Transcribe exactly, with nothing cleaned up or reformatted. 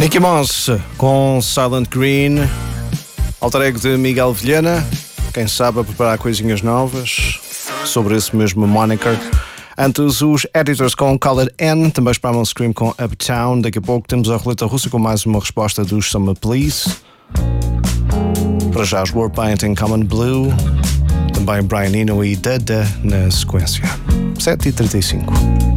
Nicky Moss com Silent Green, alter ego de Miguel Vilhena, quem sabe a preparar coisinhas novas sobre esse mesmo moniker. Antes, os Editors com Call It N, também Primal Scream com Uptown. Daqui a pouco temos a Roleta Russa com mais uma resposta dos Summer Please. Para já, os Warpaint em Common Blue, também Brian Eno e Dada na sequência. sete e trinta e cinco.